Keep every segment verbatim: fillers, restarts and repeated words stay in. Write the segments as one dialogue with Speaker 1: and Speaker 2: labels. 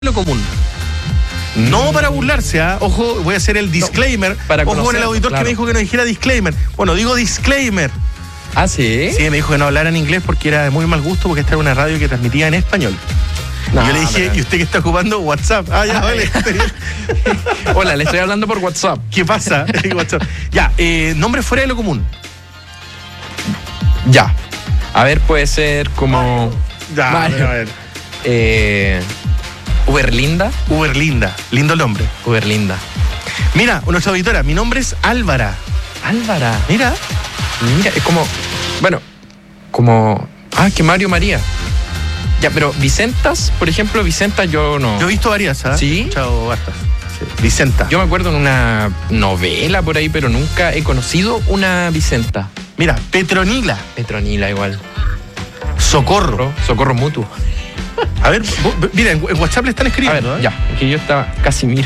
Speaker 1: lo común. No para burlarse, ¿eh? Ojo, voy a hacer el disclaimer.
Speaker 2: No, para
Speaker 1: Ojo con el auditor,
Speaker 2: claro,
Speaker 1: que me dijo que no dijera disclaimer. Bueno, digo disclaimer.
Speaker 2: ¿Ah, sí?
Speaker 1: Sí, me dijo que no hablara en inglés porque era de muy mal gusto, porque esta era una radio que transmitía en español. No, yo le dije, pero... ¿y usted que está ocupando WhatsApp? Ah, ya, vale.
Speaker 2: Hola, le estoy hablando por WhatsApp.
Speaker 1: ¿Qué pasa? WhatsApp. Ya, eh, nombre fuera de lo común.
Speaker 2: Ya. A ver, puede ser como...
Speaker 1: Ya,
Speaker 2: Mario.
Speaker 1: a ver.
Speaker 2: Eh... Uberlinda.
Speaker 1: Uberlinda, lindo nombre.
Speaker 2: Uberlinda.
Speaker 1: Mira, nuestra auditora, mi nombre es Álvara.
Speaker 2: Álvara.
Speaker 1: Mira.
Speaker 2: Mira, es como... Bueno, como... Ah, que Mario María. Ya, pero Vicentas, por ejemplo, Vicenta yo no...
Speaker 1: Yo he visto varias, ¿ah? ¿eh?
Speaker 2: ¿Sí?
Speaker 1: Chao, basta. Sí. Vicenta.
Speaker 2: Yo me acuerdo en una novela por ahí, pero nunca he conocido una Vicenta.
Speaker 1: Mira, Petronila.
Speaker 2: Petronila igual.
Speaker 1: Socorro.
Speaker 2: Socorro mutuo.
Speaker 1: A ver, vos, mira, en WhatsApp le están escribiendo.
Speaker 2: A ver,
Speaker 1: ¿eh?
Speaker 2: ya, que yo estaba Casimiro.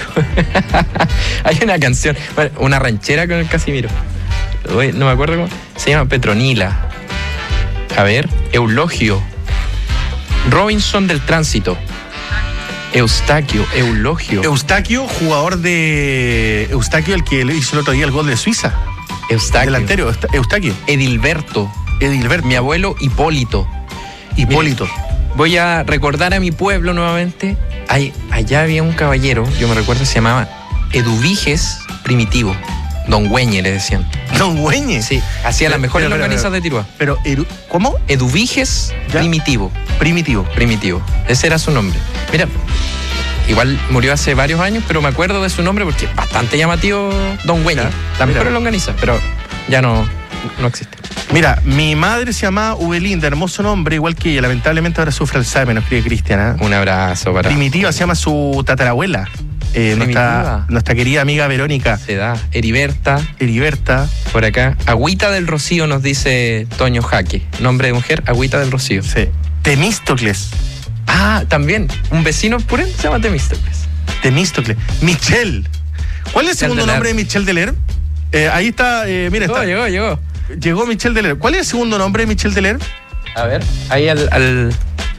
Speaker 2: Hay una canción, bueno, una ranchera con el Casimiro. No me acuerdo cómo. Se llama Petronila. A ver, Eulogio. Robinson del Tránsito. Eustaquio, Eulogio.
Speaker 1: Eustaquio, jugador de... Eustaquio, el que hizo el otro día el gol de Suiza.
Speaker 2: Eustaquio.
Speaker 1: Delantero, Eustaquio.
Speaker 2: Edilberto.
Speaker 1: Edilberto.
Speaker 2: Mi abuelo Hipólito.
Speaker 1: Hipólito.
Speaker 2: Mira, voy a recordar a mi pueblo nuevamente. Hay, allá había un caballero, yo me recuerdo, se llamaba Eduviges Primitivo. Don Güeñe le decían.
Speaker 1: ¿Don Güeñe?
Speaker 2: Sí, hacía las mejores longanizas de Tirúa.
Speaker 1: Pero, ¿cómo?
Speaker 2: Eduviges
Speaker 1: ¿Ya?
Speaker 2: Primitivo.
Speaker 1: Primitivo.
Speaker 2: Primitivo. Ese era su nombre. Mira, igual murió hace varios años, pero me acuerdo de su nombre porque es bastante llamativo Don Güeñe. Las mejores longanizas, pero ya no, no existe.
Speaker 1: Mira, mi madre se llamaba Ubelinda, hermoso nombre, igual que ella. Lamentablemente ahora sufre Alzheimer, nos escribe Cristian. ¿eh?
Speaker 2: Un abrazo para...
Speaker 1: Primitiva se llama su tatarabuela. Eh, nuestra, nuestra querida amiga Verónica.
Speaker 2: Se da. Heriberta.
Speaker 1: Heriberta.
Speaker 2: Por acá. Agüita del Rocío nos dice Toño Jaque. Nombre de mujer, Agüita del Rocío.
Speaker 1: Sí. Temístocles.
Speaker 2: Ah, también. Un vecino por él se llama Temístocles.
Speaker 1: Temístocles. Michelle. ¿Cuál es el segundo
Speaker 2: Deler.
Speaker 1: nombre de Michelle Deler? Eh, ahí está, eh, mira,
Speaker 2: Llegó,
Speaker 1: está.
Speaker 2: llegó, llegó.
Speaker 1: Llegó Michelle Deler. ¿Cuál es el segundo nombre de Michelle Deler?
Speaker 2: A ver, ahí al... al...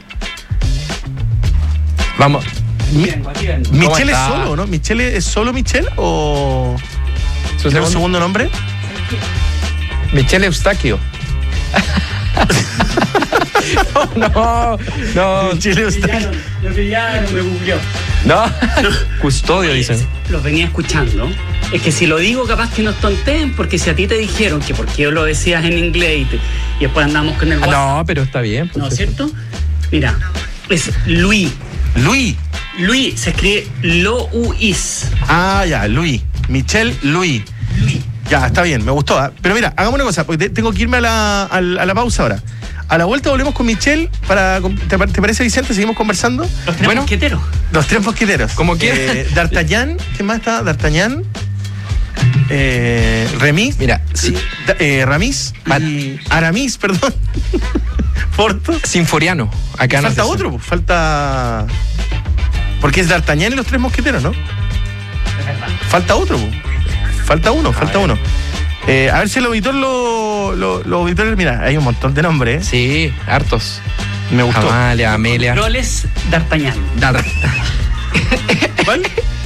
Speaker 2: Vamos.
Speaker 1: Mi... Michelle es
Speaker 2: está?
Speaker 1: solo, ¿no? ¿Michelle es solo Michelle o
Speaker 2: ¿Su
Speaker 1: tiene un
Speaker 2: segundo?
Speaker 1: segundo nombre?
Speaker 2: Michelle Eustaquio. no, no, no.
Speaker 1: Michelle Eustaquio.
Speaker 3: Lo pillaron, me googleó.
Speaker 2: No, custodio dicen.
Speaker 3: Los venía escuchando. Es que si lo digo, capaz que nos tonteen, porque si a ti te dijeron que por qué lo decías en inglés y, te, y después andamos con el
Speaker 2: Ah,
Speaker 3: WhatsApp.
Speaker 2: no, pero está bien. Pues
Speaker 3: ¿No es cierto? Mira, es Luis.
Speaker 1: Luis.
Speaker 3: Luis, se escribe Louis.
Speaker 1: Ah, ya, Luis. Michelle Luis.
Speaker 3: Luis.
Speaker 1: Ya, está bien, me gustó. ¿eh? Pero mira, hagamos una cosa, porque te, tengo que irme a la, a, la, a la pausa ahora. A la vuelta volvemos con Michelle. Para, ¿te, ¿Te parece, Vicente? ¿Seguimos conversando?
Speaker 3: Los tres
Speaker 2: Bueno.
Speaker 3: mosqueteros.
Speaker 1: Los tres mosqueteros.
Speaker 2: Como quieras.
Speaker 1: Eh, D'Artagnan, ¿qué más está? D'Artagnan. Eh, Remis.
Speaker 2: Mira, sí.
Speaker 1: Da- eh, Ramis. Y Aramis, perdón. Porto.
Speaker 2: Sinforiano. Acá nos
Speaker 1: Falta
Speaker 2: dicen.
Speaker 1: otro, pues, falta. Porque es D'Artagnan y los tres mosqueteros, ¿no? Falta otro, pues. Falta uno, falta uno. Eh, a ver si el auditor lo, lo, los auditores. Mira, hay un montón de nombres, ¿eh?
Speaker 2: Sí, hartos.
Speaker 1: Me gustó.
Speaker 2: Amalia, Amelia.
Speaker 3: Controles D'Artagnan.
Speaker 2: Dar.
Speaker 1: ¿Cuál?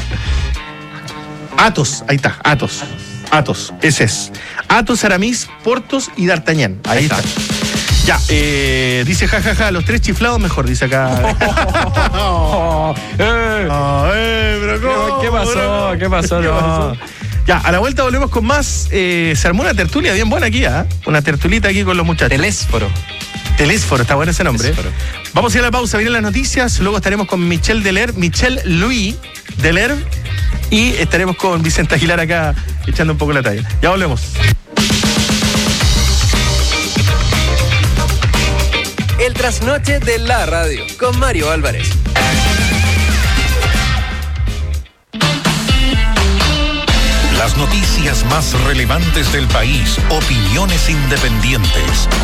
Speaker 1: Athos, ahí está, Athos. Athos, ese es. Athos, Aramis, Portos y D'Artagnan. Ahí,
Speaker 2: Ahí
Speaker 1: está.
Speaker 2: está.
Speaker 1: Ya, eh, dice jajaja, ja, ja, los tres chiflados mejor, dice acá.
Speaker 2: Oh, eh.
Speaker 1: Ah, eh, pero ¿cómo?
Speaker 2: ¿Qué pasó?
Speaker 1: Pero,
Speaker 2: ¿Qué pasó?
Speaker 1: ¿Qué
Speaker 2: No.
Speaker 1: pasó? Ya, a la vuelta volvemos con más. Eh, se armó una tertulia bien buena aquí, ¿ah? ¿eh? Una tertulita aquí con los muchachos.
Speaker 2: Telésforo.
Speaker 1: Telésforo, está bueno ese nombre. ¿eh?
Speaker 2: Telésforo.
Speaker 1: Vamos a ir a la pausa, vienen las noticias, luego estaremos con Michelle Deler, Michelle Louis Deler, y estaremos con Vicente Aguilar acá echando un poco la talla. Ya volvemos.
Speaker 4: El trasnoche de la radio con Mario Álvarez.
Speaker 5: Las noticias más relevantes del país, opiniones independientes.